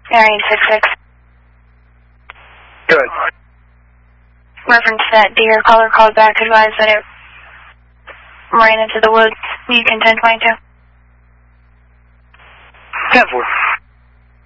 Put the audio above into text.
Area 866. Good. Reference that deer caller called back, advised that it ran into the woods. Beacon 1022. 10-4.